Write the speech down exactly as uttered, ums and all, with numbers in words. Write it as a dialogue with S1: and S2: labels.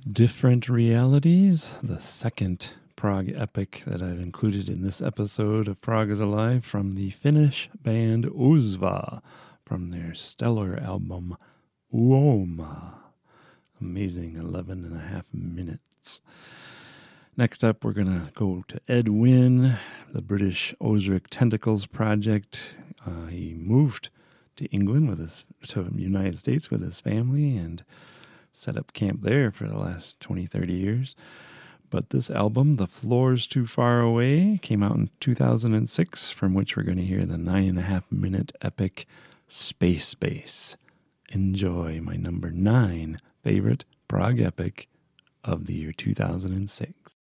S1: Different Realities, the second prog epic that I've included in this episode of Prog is Alive, from the Finnish band Uzva, from their stellar album Uoma. Amazing eleven and a half minutes. Next up, we're going to go to Ed Wynn, the British Ozric Tentacles project. Uh, he moved to England with his, to the United States with his family and set up camp there for the last twenty, thirty years. But this album, The Floor's Too Far Away, came out in two thousand six, from which we're going to hear the nine and a half minute epic Space Bass. Enjoy my number nine favorite prog epic of the year two thousand six.